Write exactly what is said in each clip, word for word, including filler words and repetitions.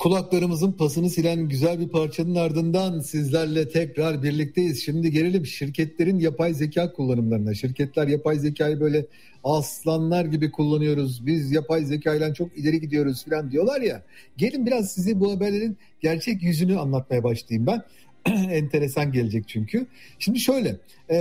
Kulaklarımızın pasını silen güzel bir parçanın ardından sizlerle tekrar birlikteyiz. Şimdi gelelim şirketlerin yapay zeka kullanımlarına. Şirketler yapay zekayı böyle aslanlar gibi kullanıyoruz. Biz yapay zekayla çok ileri gidiyoruz falan diyorlar ya. Gelin biraz size bu haberlerin gerçek yüzünü anlatmaya başlayayım ben. Enteresan gelecek çünkü. Şimdi şöyle...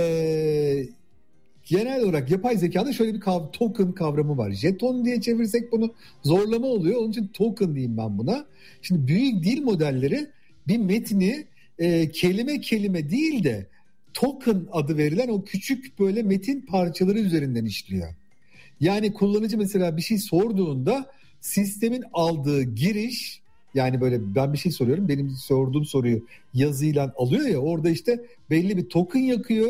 Ee, Genel olarak yapay zekada şöyle bir kav- token kavramı var. Jeton diye çevirsek bunu zorlama oluyor. Onun için token diyeyim ben buna. Şimdi büyük dil modelleri bir metni e, kelime kelime değil de token adı verilen o küçük böyle metin parçaları üzerinden işliyor. Yani kullanıcı mesela bir şey sorduğunda sistemin aldığı giriş, yani böyle ben bir şey soruyorum, benim sorduğum soruyu yazıyla alıyor ya, orada işte belli bir token yakıyor.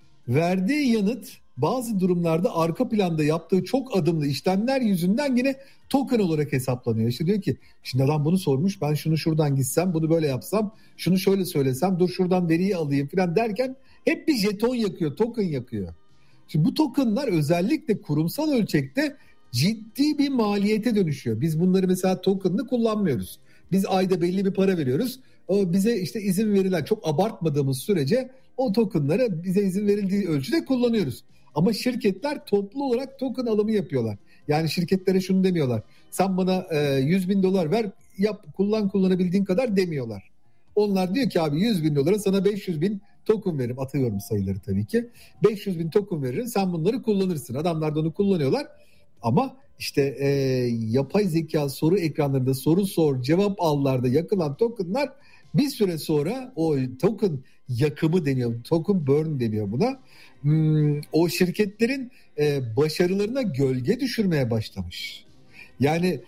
Verdiği yanıt bazı durumlarda arka planda yaptığı çok adımlı işlemler yüzünden yine token olarak hesaplanıyor. İşte diyor ki şimdi adam bunu sormuş, ben şunu şuradan gitsem, bunu böyle yapsam, şunu şöyle söylesem, dur şuradan veriyi alayım falan derken hep bir jeton yakıyor, token yakıyor. Şimdi bu tokenlar özellikle kurumsal ölçekte ciddi bir maliyete dönüşüyor. Biz bunları mesela token'lı kullanmıyoruz. Biz ayda belli bir para veriyoruz. O bize işte izin verilen, çok abartmadığımız sürece o tokenları bize izin verildiği ölçüde kullanıyoruz. Ama şirketler toplu olarak token alımı yapıyorlar. Yani şirketlere şunu demiyorlar. Sen bana e, yüz bin dolar ver, yap, kullan kullanabildiğin kadar demiyorlar. Onlar diyor ki abi yüz bin dolara sana beş yüz bin token veririm. Atıyorum sayıları tabii ki. beş yüz bin token veririm, sen bunları kullanırsın. Adamlar da onu kullanıyorlar. Ama işte e, yapay zeka soru ekranlarında soru sor, cevap allarda yakılan tokenlar bir süre sonra o token yakımı deniyor. Token burn deniyor buna. Hmm, o şirketlerin e, başarılarına gölge düşürmeye başlamış. Yani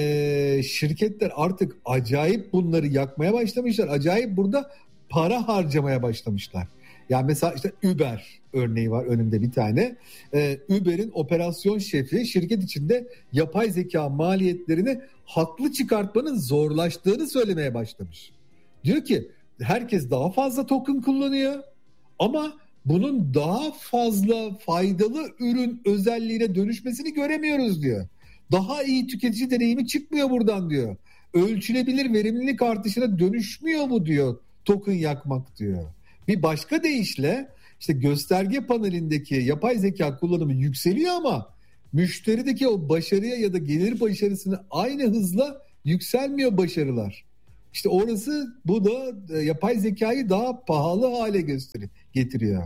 e, şirketler artık acayip bunları yakmaya başlamışlar. Acayip burada para harcamaya başlamışlar. Yani mesela işte Uber örneği var önümde bir tane. Ee, Uber'in operasyon şefi şirket içinde yapay zeka maliyetlerini haklı çıkartmanın zorlaştığını söylemeye başlamış. Diyor ki herkes daha fazla token kullanıyor ama bunun daha fazla faydalı ürün özelliğine dönüşmesini göremiyoruz diyor. Daha iyi tüketici deneyimi çıkmıyor buradan diyor. Ölçülebilir verimlilik artışına dönüşmüyor mu diyor token yakmak diyor. Bir başka deyişle işte gösterge panelindeki yapay zeka kullanımı yükseliyor ama müşterideki o başarıya ya da gelir başarısını aynı hızla yükselmiyor başarılar. İşte orası, bu da yapay zekayı daha pahalı hale gösteriyor, getiriyor.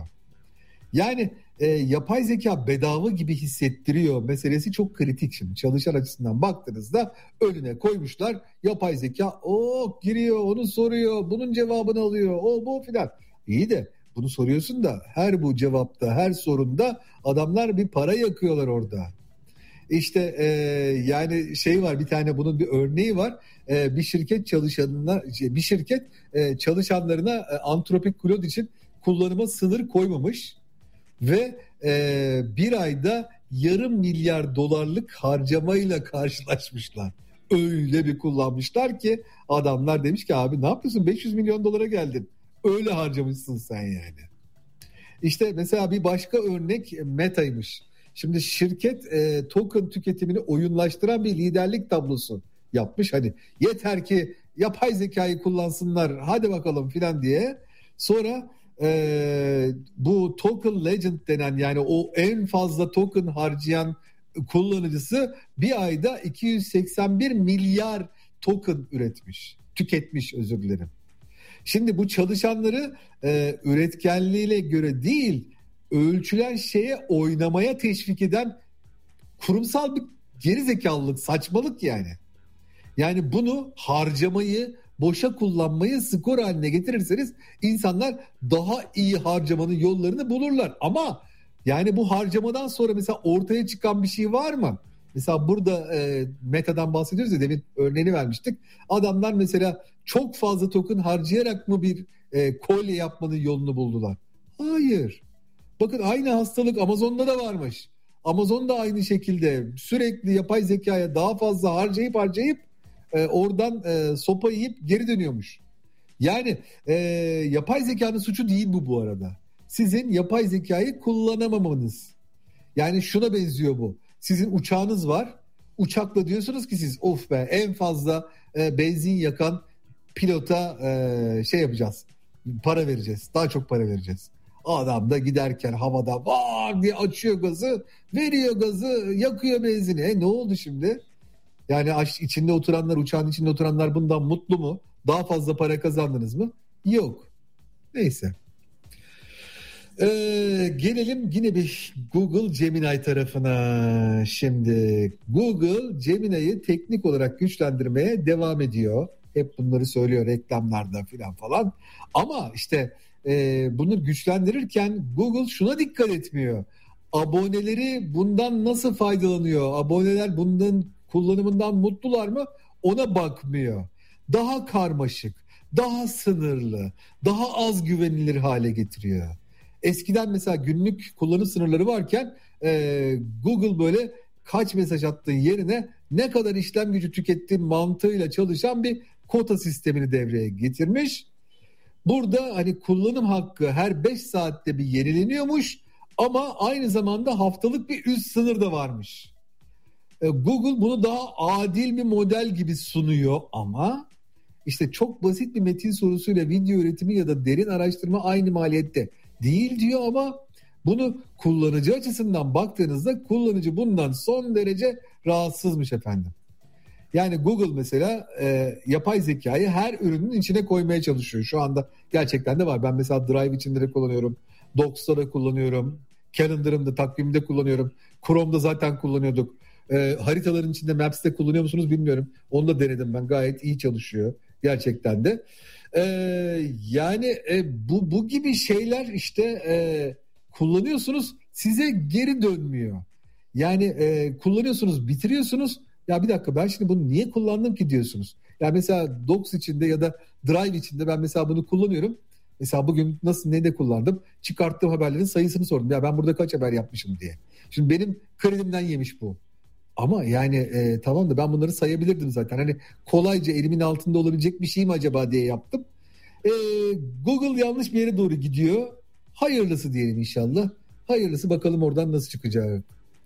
Yani e, yapay zeka bedava gibi hissettiriyor meselesi çok kritik şimdi. Çalışan açısından baktığınızda önüne koymuşlar yapay zeka, o giriyor, onu soruyor, bunun cevabını alıyor, o bu filan. İyi de bunu soruyorsun da her bu cevapta, her sorunda adamlar bir para yakıyorlar orada. İşte e, yani şey var, bir tane bunun bir örneği var. E, bir şirket çalışanına, bir şirket e, çalışanlarına e, Anthropic Claude için kullanıma sınır koymamış ve e, bir ayda yarım milyar dolarlık harcamayla karşılaşmışlar. Öyle bir kullanmışlar ki adamlar demiş ki abi ne yapıyorsun, beş yüz milyon dolara geldin. Öyle harcamışsın sen yani. İşte mesela bir başka örnek Meta'ymış. Şimdi şirket e, token tüketimini oyunlaştıran bir liderlik tablosu yapmış. Hani yeter ki yapay zekayı kullansınlar, hadi bakalım filan diye. Sonra e, bu token legend denen, yani o en fazla token harcayan kullanıcısı bir ayda iki yüz seksen bir milyar token üretmiş. Tüketmiş, özür dilerim. Şimdi bu çalışanları e, üretkenliğine göre değil, ölçülen şeye oynamaya teşvik eden kurumsal bir gerizekalılık, saçmalık yani. Yani bunu harcamayı, boşa kullanmayı skor haline getirirseniz insanlar daha iyi harcamanın yollarını bulurlar. Ama yani bu harcamadan sonra mesela ortaya çıkan bir şey var mı? Mesela burada e, Meta'dan bahsediyoruz ya, demin örneğini vermiştik. Adamlar mesela çok fazla token harcayarak mı bir e, kolye yapmanın yolunu buldular? Hayır. Bakın aynı hastalık Amazon'da da varmış. Amazon da aynı şekilde sürekli yapay zekaya daha fazla harcayıp harcayıp e, oradan e, sopa yiyip geri dönüyormuş. Yani e, yapay zekanın suçu değil bu bu arada. Sizin yapay zekayı kullanamamanız. Yani şuna benziyor bu. Sizin uçağınız var. uçakla diyorsunuz ki siz of be en fazla e, benzin yakan pilota e, şey yapacağız. Para vereceğiz. Daha çok para vereceğiz. Adam da giderken havada var diye açıyor gazı, veriyor gazı, yakıyor benzini. E ne oldu şimdi? Yani içinde oturanlar, uçağın içinde oturanlar bundan mutlu mu? Daha fazla para kazandınız mı? Yok. Neyse. Ee, gelelim yine bir Google Gemini tarafına. Şimdi Google Gemini'yi teknik olarak güçlendirmeye devam ediyor. Hep bunları söylüyor reklamlarda falan falan. Ama işte e, bunu güçlendirirken Google şuna dikkat etmiyor. Aboneleri bundan nasıl faydalanıyor? Aboneler bundan kullanımından mutlular mı? Ona bakmıyor. Daha karmaşık, daha sınırlı, daha az güvenilir hale getiriyor. Eskiden mesela günlük kullanım sınırları varken e, Google böyle kaç mesaj attığın yerine ne kadar işlem gücü tükettiğin mantığıyla çalışan bir kota sistemini devreye getirmiş. Burada hani kullanım hakkı her beş saatte bir yenileniyormuş ama aynı zamanda haftalık bir üst sınır da varmış. E, Google bunu daha adil bir model gibi sunuyor ama işte çok basit bir metin sorusuyla video üretimi ya da derin araştırma aynı maliyette değil diyor ama bunu kullanıcı açısından baktığınızda kullanıcı bundan son derece rahatsızmış efendim. Yani Google mesela e, yapay zekayı her ürünün içine koymaya çalışıyor. Şu anda gerçekten de var. Ben mesela Drive içinde de kullanıyorum. Docs'ta da kullanıyorum. Calendar'ımda, takvimde kullanıyorum. Chrome'da zaten kullanıyorduk. E, haritaların içinde Maps'te kullanıyor musunuz bilmiyorum. Onu da denedim ben. Gayet iyi çalışıyor. Gerçekten de. E, yani e, bu, bu gibi şeyler işte e, kullanıyorsunuz. Size geri dönmüyor. Yani e, kullanıyorsunuz, bitiriyorsunuz. Ya bir dakika ben şimdi bunu niye kullandım ki diyorsunuz. Ya mesela Docs içinde ya da Drive içinde ben mesela bunu kullanıyorum. Mesela bugün nasıl ne de kullandım? Çıkarttığım haberlerin sayısını sordum. Ya ben burada kaç haber yapmışım diye. Şimdi benim kredimden yemiş bu. Ama yani e, tamam da ben bunları sayabilirdim zaten. Hani kolayca elimin altında olabilecek bir şey mi acaba diye yaptım. E, Google yanlış bir yere doğru gidiyor. Hayırlısı diyelim inşallah. Hayırlısı bakalım oradan nasıl çıkacak.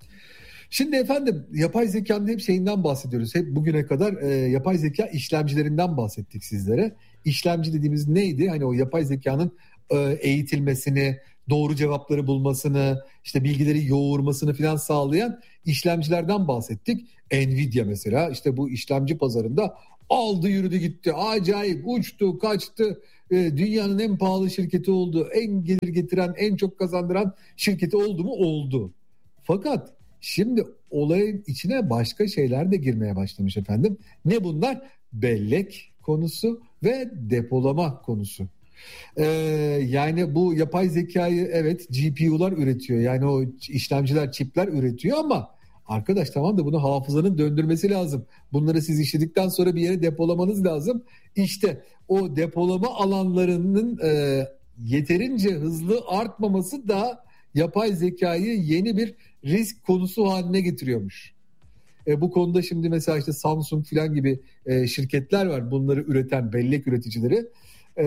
Şimdi efendim yapay zekanın hep şeyinden bahsediyoruz. Hep bugüne kadar e, yapay zeka işlemcilerinden bahsettik sizlere. İşlemci dediğimiz neydi? Hani o yapay zekanın e, eğitilmesini, doğru cevapları bulmasını, işte bilgileri yoğurmasını falan sağlayan işlemcilerden bahsettik. Nvidia mesela işte bu işlemci pazarında aldı yürüdü gitti. Acayip uçtu kaçtı. E, dünyanın en pahalı şirketi oldu. En gelir getiren, en çok kazandıran şirketi oldu mu? Oldu. Fakat şimdi olayın içine başka şeyler de girmeye başlamış efendim. Ne bunlar? Bellek konusu ve depolama konusu. Ee, yani bu yapay zekayı evet G P U'lar üretiyor. Yani o işlemciler, çipler üretiyor ama arkadaş tamam da bunu hafızanın döndürmesi lazım. Bunları siz işledikten sonra bir yere depolamanız lazım. İşte o depolama alanlarının e, yeterince hızlı artmaması da yapay zekayı yeni bir risk konusu haline getiriyormuş. E, bu konuda şimdi mesela işte Samsung falan gibi e, şirketler var. Bunları üreten bellek üreticileri. E,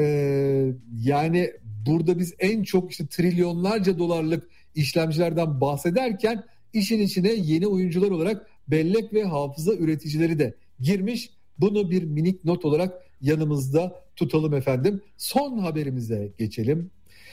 yani burada biz en çok işte trilyonlarca dolarlık işlemcilerden bahsederken işin içine yeni oyuncular olarak bellek ve hafıza üreticileri de girmiş. Bunu bir minik not olarak yanımızda tutalım efendim. Son haberimize geçelim.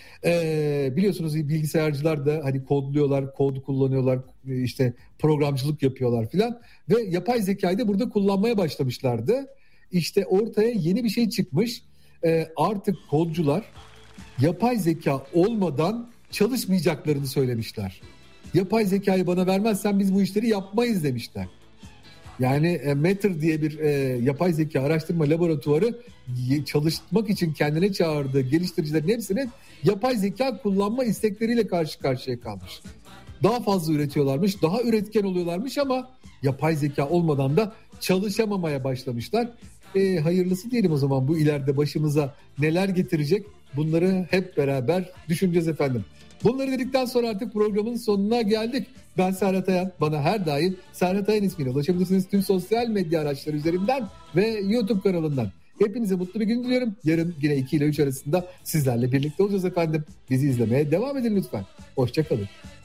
Ee, biliyorsunuz bilgisayarcılar da hani kodluyorlar, kod kullanıyorlar, işte programcılık yapıyorlar filan ve yapay zekayı da burada kullanmaya başlamışlardı. İşte ortaya yeni bir şey çıkmış. Ee, artık kodcular yapay zeka olmadan çalışmayacaklarını söylemişler. Yapay zekayı bana vermezsen biz bu işleri yapmayız demişler. Yani e, Matter diye bir e, yapay zeka araştırma laboratuvarı çalışmak için kendine çağırdığı geliştiricilerin hepsinin yapay zeka kullanma istekleriyle karşı karşıya kalmış. Daha fazla üretiyorlarmış, daha üretken oluyorlarmış ama yapay zeka olmadan da çalışamamaya başlamışlar. E, hayırlısı diyelim o zaman, bu ileride başımıza neler getirecek bunları hep beraber düşüneceğiz efendim. Bunları dedikten sonra artık programın sonuna geldik. Ben Serhat Ayan. Bana her daim Serhat Ayan ismiyle ulaşabilirsiniz tüm sosyal medya araçları üzerinden ve YouTube kanalından. Hepinize mutlu bir gün diliyorum. Yarın yine iki ile üç arasında sizlerle birlikte olacağız efendim. Bizi izlemeye devam edin lütfen. Hoşça kalın.